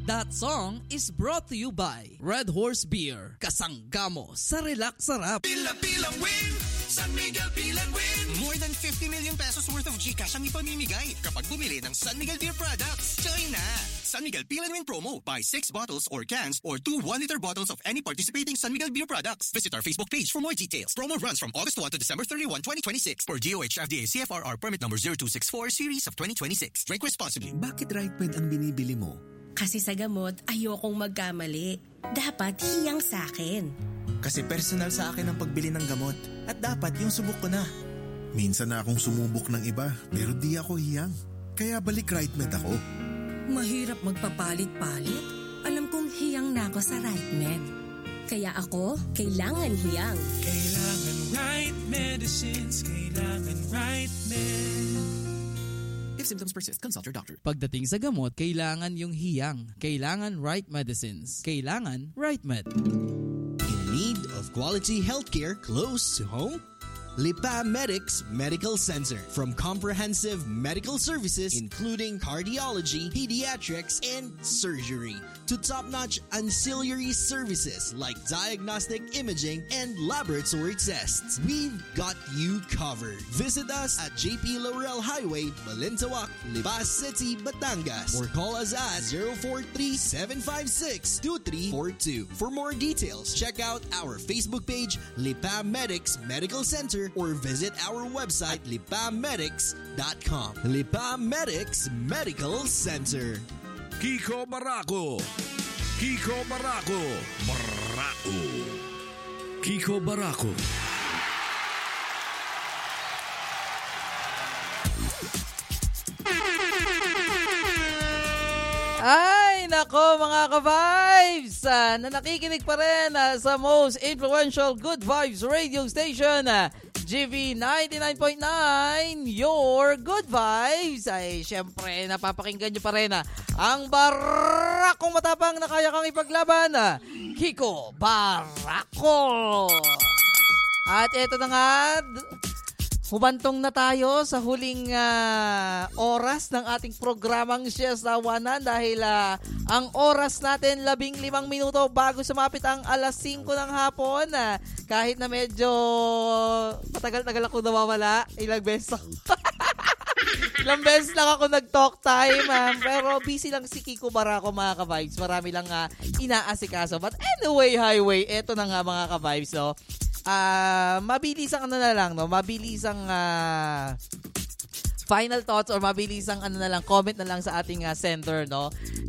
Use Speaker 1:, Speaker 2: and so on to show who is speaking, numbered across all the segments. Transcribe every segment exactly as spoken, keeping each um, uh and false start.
Speaker 1: That song is brought to you by Red Horse Beer. Kasanggamo sa relax sarap.
Speaker 2: Pila-pilang win! San Miguel Pilan Win! More than fifty million pesos worth of GCash ang ipamimigay kapag bumili ng San Miguel Beer products. Join na! San Miguel Pilan Win promo. Buy six bottles or cans or two one-liter bottles of any participating San Miguel Beer products. Visit our Facebook page for more details. Promo runs from August first to December thirty-first, twenty twenty-six for D O H F D A C F R R permit number zero two six four series of twenty twenty-six. Drink responsibly.
Speaker 3: Bakit Right Med ang binibili mo?
Speaker 4: Kasi sa gamot, ayokong magkamali. Dapat hiyang sa akin.
Speaker 3: Kasi personal sa akin ang pagbili ng gamot. At dapat yung subok ko na.
Speaker 5: Minsan na akong sumubok ng iba, pero di ako hiyang. Kaya balik Right Med ako.
Speaker 4: Mahirap magpapalit-palit. Alam kong hiyang na ako sa Right Med. Kaya ako, kailangan hiyang.
Speaker 6: Kailangan Right Medicines. Kailangan Right Med.
Speaker 2: If symptoms persist, consult your doctor.
Speaker 1: Pagdating sa gamot, kailangan yung hiyang. Kailangan Right Medicines. Kailangan Right Med.
Speaker 7: In need of quality healthcare close to home? Lipa Medics Medical Center. From comprehensive medical services including cardiology, pediatrics, and surgery to top-notch ancillary services like diagnostic imaging and laboratory tests, we've got you covered. Visit us at J P Laurel Highway, Balintawak, Lipa City, Batangas, or call us at zero four three, seven five six, two three four two. For more details, check out our Facebook page, Lipa Medics Medical Center, or visit our website, lipa medics dot com. Lipa Medics Medical Center.
Speaker 8: Kiko Barako. Kiko Barako. Barako. Kiko Barako.
Speaker 1: Ay, nako mga ka-vibes! Uh, na nakikinig pa rin uh, sa most influential Good Vibes radio station, uh, G V ninety-nine point nine, your Good Vibes. Ay, syempre, napapakinggan nyo pa rin uh, ang barakong matapang na kaya kang ipaglaban, uh, Kiko Barako! At eto na nga, humantong na tayo sa huling uh, oras ng ating programang Siyasawanan dahil uh, ang oras natin labing limang minuto bago sumapit ang alas singko ng hapon. Uh, kahit na medyo matagal-tagal ako nawawala, ilang beses ako. Ilang beses lang ako nag-talk time. Uh, pero busy lang si Kiko Barako mga ka-vibes. Marami lang uh, inaasikaso. But anyway, highway, eto na nga mga ka-vibes. No? Ah, uh, mabilis ang ano na lang, no? Mabilis ang uh, final thoughts or mabilis ang ano na lang, comment na lang sa ating uh, sender, no?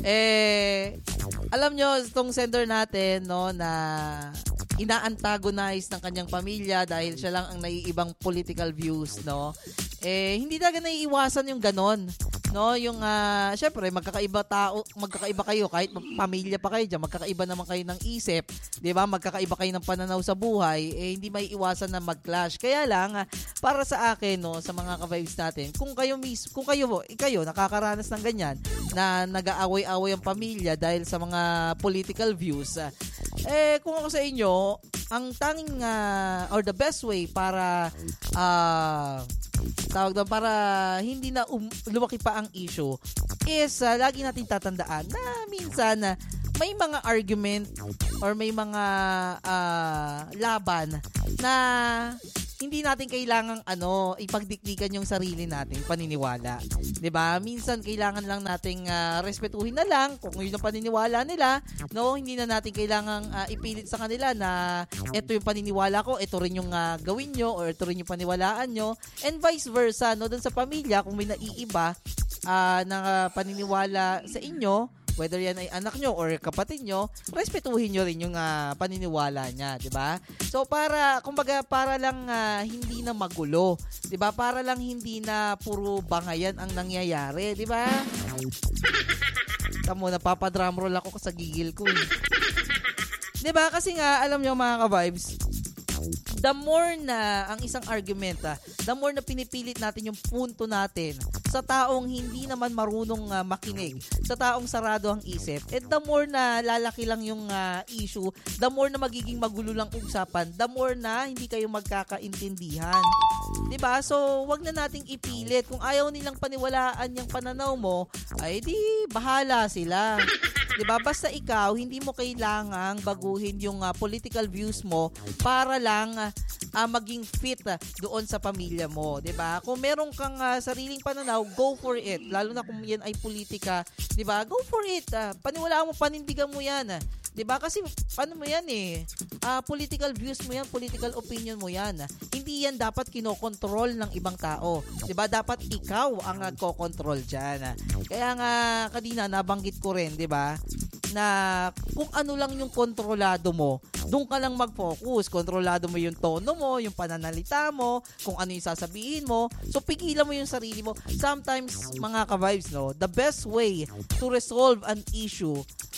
Speaker 1: Eh, alam nyo, itong sender natin, no, na ina-antagonize ng kanyang pamilya dahil siya lang ang naiibang political views, no? Eh, hindi talaga naiiwasan yung ganon. No, yung uh, syempre magkakaiba tao, magkakaiba kayo kahit pamilya pa kayo diyan, magkakaiba naman kayo ng isip, 'di ba? Magkakaiba kayo ng pananaw sa buhay, eh hindi may iwasan na mag-clash. Kaya lang uh, para sa akin, no, sa mga ka-vibes natin, kung kayo mis kung kayo kayo nakakaranas ng ganyan na nag-aaway-away ang pamilya dahil sa mga political views, uh, eh kung ako sa inyo, ang tanging uh, or the best way para uh, tawag doon para hindi na um, lumaki pa ang issue is uh, lagi nating tatandaan na minsan uh, may mga argument or may mga uh, laban na hindi natin kailangang ano ipagdikdikan yung sarili nating paniniwala. 'Di ba? Minsan kailangan lang nating uh, respetuhin na lang kung yun ang paniniwala nila, no? Hindi na natin kailangang uh, ipilit sa kanila na ito yung paniniwala ko, ito rin yung uh, gawin nyo or ito rin yung paniwalaan nyo, and vice versa, no? Doon sa pamilya kung may naiiba uh, na uh, paniniwala sa inyo, whether yan ay anak nyo or kapatid nyo, respetuhin nyo rin yung uh, paniniwala niya, di ba? So para, kumbaga, para lang uh, hindi na magulo, di ba? Para lang hindi na puro bangayan ang nangyayari, di ba? Tamo, napapadrumroll ako sa gigil ko. Eh. Di ba? Kasi nga, alam nyo mga ka-vibes, the more na ang isang argument, ah, the more na pinipilit natin yung punto natin sa taong hindi naman marunong uh, makinig, sa taong sarado ang isip, eh the more na lalaki lang yung uh, issue, the more na magiging magulo lang usapan, the more na hindi kayo magkakaintindihan. Diba? So, wag na nating ipilit. Kung ayaw nilang paniwalaan yung pananaw mo, ay di, bahala sila. 'Di ba? Basta ikaw, hindi mo kailangang baguhin yung uh, political views mo para lang uh, maging fit uh, doon sa pamilya mo, 'di ba? Kung meron kang uh, sariling pananaw, go for it. Lalo na kung yan ay politika, 'di ba? Go for it. Uh, paniwalaan mo, panindigan mo 'yan. Uh. 'Di ba? Kasi paano mo 'yan eh? Uh, political views mo 'yan, political opinion mo 'yan. Hindi yan dapat kinokontrol ng ibang tao. 'Di ba? Dapat ikaw ang nagko-control diyan. Kaya nga kanina nabanggit ko rin, 'di ba? Na kung ano lang yung kontrolado mo, doon ka lang mag-focus. Kontrolado mo yung tono mo, yung pananalita mo, kung ano yung sasabihin mo. So, pigilan mo yung sarili mo. Sometimes, mga ka-vibes, no, the best way to resolve an issue,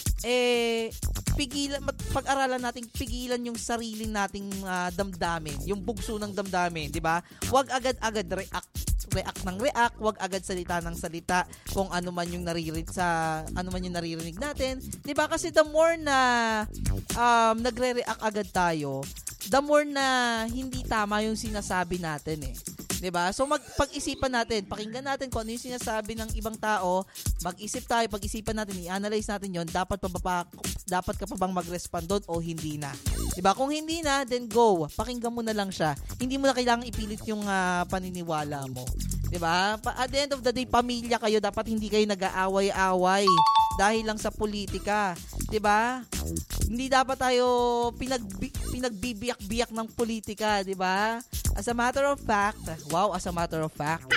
Speaker 1: eh, pigilan, pag-aralan natin, pigilan yung sarili nating uh, damdamin, yung bugso ng damdamin, di ba? Huwag agad-agad react react ng react, wag agad salita ng salita kung ano man yung naririnig sa ano man yung naririnig natin, 'di ba? Kasi the more na um nagre-react agad tayo, the more na hindi tama yung sinasabi natin eh. 'Di ba? So magpag-isipan natin, pakinggan natin kung ano yung sinasabi ng ibang tao, mag-isip tayo, pag-isipan natin, i-analyze natin 'yon, dapat pa ba dapat ka pa bang mag-respond doon o hindi na. 'Di ba? Kung hindi na, then go. Pakinggan mo na lang siya. Hindi mo na kailangang ipilit yung uh, paniniwala mo. 'Di ba? At the end of the day, pamilya kayo, dapat hindi kayo nag-aaway-away dahil lang sa politika. 'Di ba? Hindi dapat tayo pinag pinagbibiyak-biyak ng politika, 'di ba? As a matter of fact, wow, as a matter of fact,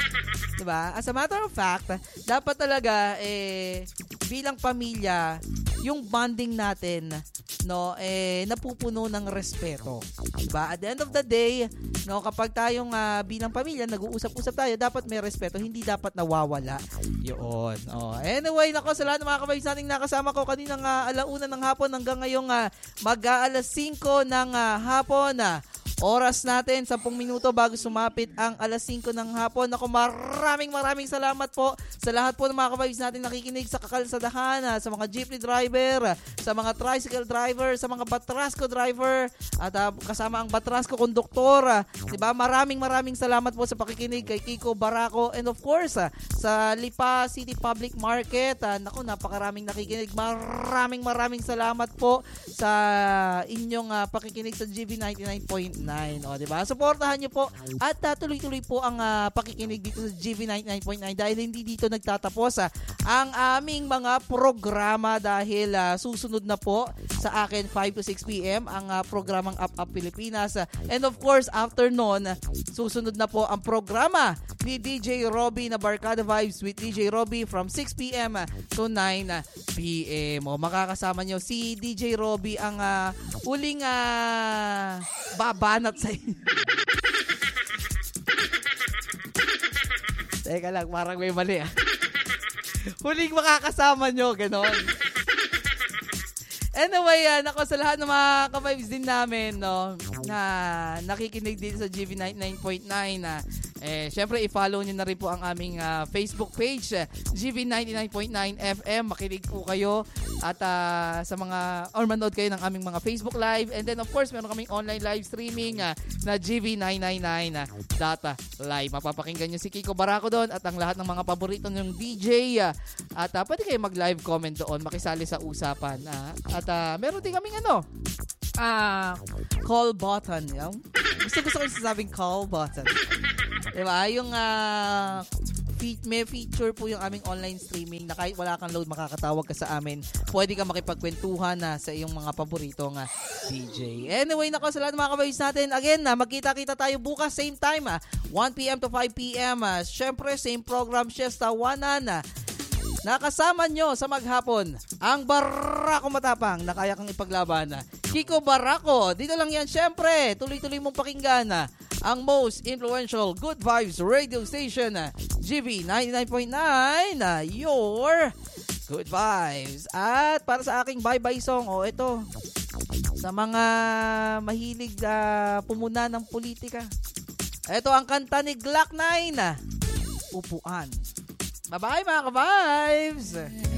Speaker 1: 'di ba? As a matter of fact, dapat talaga eh bilang pamilya, yung bonding natin, no, eh napupuno ng respeto. 'Di ba? At the end of the day, no, kapag tayong uh, bilang pamilya nag-uusap-usap tayo, dapat may respeto, hindi dapat nawawala. 'Yon. Oh, anyway, nako, sa lahat ng mga kabaybs nating nakasama ko kaninang uh, alauna ng hapon hanggang ngayong uh, mag-aalas singko ng uh, hapon, uh, oras natin, sampung minuto bago sumapit ang alas singko ng hapon. Ako, maraming maraming salamat po sa lahat po ng mga kabaybs natin nakikinig sa kakalsadahan, sa mga jeepney driver, sa mga tricycle driver, sa mga batrasko driver, at uh, kasama ang batrasko konduktor. Diba? Maraming maraming salamat po sa pakikinig kay Kiko Barako, and of course, uh, sa Lipa City Public Market. Uh, naku, napakaraming nakikinig. Maraming maraming salamat po sa inyong uh, pakikinig sa G V ninety-nine point nine. O, diba? Suportahan nyo po at uh, tuloy-tuloy po ang uh, pakikinig dito sa G V ninety-nine point nine dahil hindi dito nagtatapos uh, ang aming mga programa dahil uh, susunod na po sa akin five to six p.m. ang uh, programang Up Up Pilipinas. Uh, and of course, after nun, susunod na po ang programa ni D J Robbie na Barkada Vibes with D J Robbie from six p.m. to nine p.m. O, makakasama nyo si D J Robbie ang uh, uling uh, babanat sa inyo. Teka lang, parang may mali ah. Huling makakasama nyo, ganon. Anyway, uh, nako, sa lahat ng mga ka-vibes din namin, no, na nakikinig dito sa G V ninety-nine point nine, uh, eh, syempre, i-follow nyo na rin po ang aming uh, Facebook page, uh, G V ninety-nine point nine F M. Makinig po kayo at uh, sa mga, or manood kayo ng aming mga Facebook Live. And then, of course, meron kaming online live streaming uh, na G V nine ninety-nine dot live. Mapapakinggan nyo si Kiko Barako doon at ang lahat ng mga paborito ng D J. Uh, at uh, pwede kayo mag-live comment doon, makisali sa usapan. Uh, at uh, meron din kaming ano, ah, uh, call button. Yung? Gusto gusto ko yung sasabing call button. Diba? Yung uh, fe- may feature po yung aming online streaming na kahit wala kang load, makakatawag ka sa amin. Pwede ka makipagkwentuhan na sa iyong mga paboritong uh, D J. Anyway, nako, sa lahat ng mga kabayos natin, again, na uh, magkita-kita tayo bukas, same time, uh, one p.m. to five p.m. Uh, Siyempre, same program, Siesta Wanan. Uh, Nakasama nyo sa maghapon ang Barako Matapang na kaya kang ipaglaban. Kiko Barako, dito lang yan. Siyempre, tuloy-tuloy mong pakinggan ang most influential Good Vibes radio station, G V ninety-nine point nine, your Good Vibes. At para sa aking bye-bye song, o oh, ito, sa mga mahilig uh, pumuna ng politika, ito ang kanta ni Glock nine, Upuan. Bye-bye mga ka-vibes!